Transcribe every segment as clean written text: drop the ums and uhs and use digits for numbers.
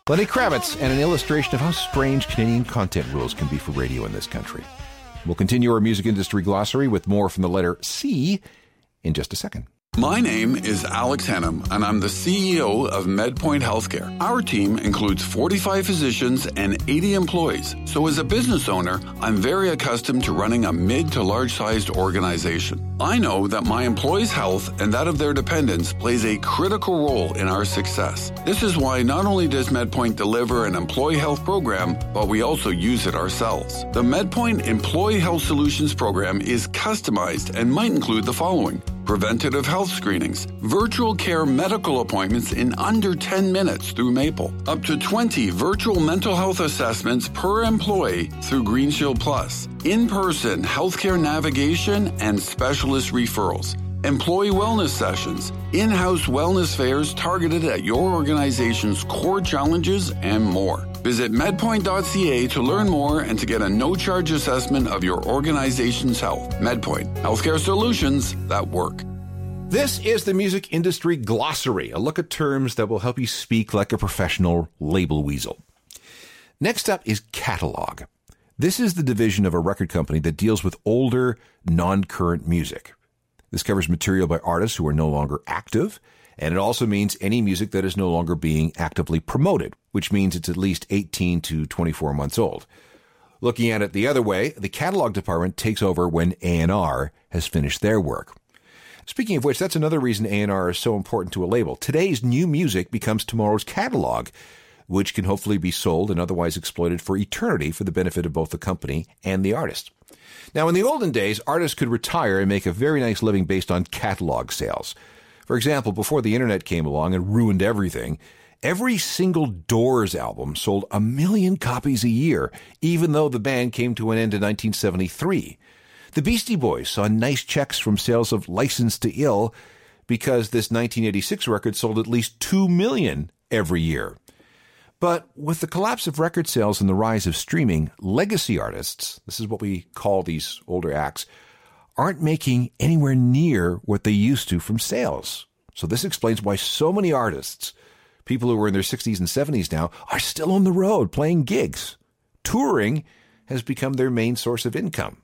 Lenny Kravitz and an illustration of how strange Canadian content rules can be for radio in this country. We'll continue our music industry glossary with more from the letter C in just a second. My name is Alex Hennum, and I'm the CEO of MedPoint Healthcare. Our team includes 45 physicians and 80 employees. So as a business owner, I'm very accustomed to running a mid to large-sized organization. I know that my employees' health and that of their dependents plays a critical role in our success. This is why not only does MedPoint deliver an employee health program, but we also use it ourselves. The MedPoint Employee Health Solutions program is customized and might include the following: preventative health screenings, virtual care medical appointments in under 10 minutes through Maple, up to 20 virtual mental health assessments per employee through Green Shield Plus, in-person healthcare navigation and specialist referrals, employee wellness sessions, in-house wellness fairs targeted at your organization's core challenges, and more. Visit medpoint.ca to learn more and to get a no-charge assessment of your organization's health. MedPoint, healthcare solutions that work. This is the Music Industry Glossary, a look at terms that will help you speak like a professional label weasel. Next up is catalog. This is the division of a record company that deals with older, non-current music. This covers material by artists who are no longer active, and it also means any music that is no longer being actively promoted, which means it's at least 18 to 24 months old. Looking at it the other way, the catalog department takes over when A&R has finished their work. Speaking of which, that's another reason A&R is so important to a label. Today's new music becomes tomorrow's catalog, which can hopefully be sold and otherwise exploited for eternity for the benefit of both the company and the artist. Now, in the olden days, artists could retire and make a very nice living based on catalog sales. For example, before the internet came along and ruined everything, every single Doors album sold 1 million copies a year, even though the band came to an end in 1973. The Beastie Boys saw nice checks from sales of License to Ill because this 1986 record sold at least 2 million every year. But with the collapse of record sales and the rise of streaming, legacy artists, this is what we call these older acts, aren't making anywhere near what they used to from sales. So this explains why so many artists, people who are in their 60s and 70s now, are still on the road playing gigs. Touring has become their main source of income.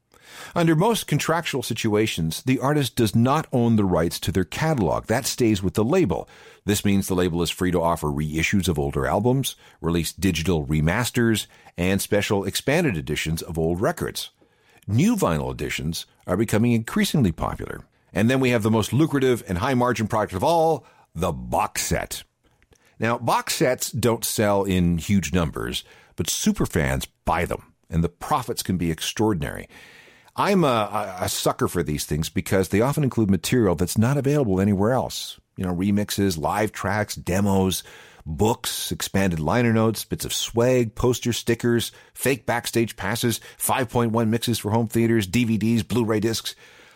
Under most contractual situations, the artist does not own the rights to their catalog. That stays with the label. This means the label is free to offer reissues of older albums, release digital remasters, and special expanded editions of old records. New vinyl editions are becoming increasingly popular. And then we have the most lucrative and high-margin product of all, the box set. Now, box sets don't sell in huge numbers, but superfans buy them, and the profits can be extraordinary. I'm a sucker for these things because they often include material that's not available anywhere else. You know, remixes, live tracks, demos, books, expanded liner notes, bits of swag, poster stickers, fake backstage passes, 5.1 mixes for home theaters, DVDs, Blu-ray discs.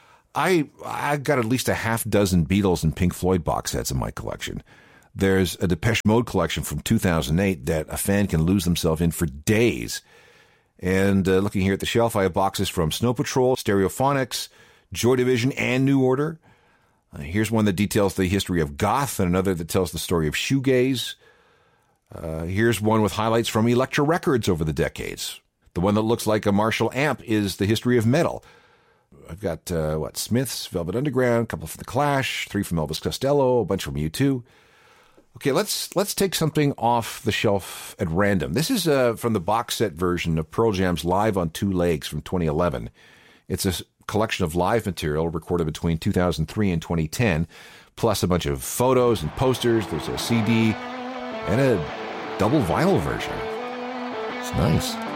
I got at least a half dozen Beatles and Pink Floyd box sets in my collection. There's a Depeche Mode collection from 2008 that a fan can lose themselves in for days. And looking here at the shelf, I have boxes from Snow Patrol, Stereophonics, Joy Division, and New Order. Here's one that details the history of goth, and another that tells the story of shoegaze. Here's one with highlights from Elektra Records over the decades. The one that looks like a Marshall amp is the history of metal. I've got, Smiths, Velvet Underground, a couple from The Clash, 3 from Elvis Costello, a bunch from U2. Okay, let's take something off the shelf at random. This is from the box set version of Pearl Jam's Live on Two Legs from 2011. It's a collection of live material recorded between 2003 and 2010, plus a bunch of photos and posters. There's a CD and a double vinyl version. It's nice.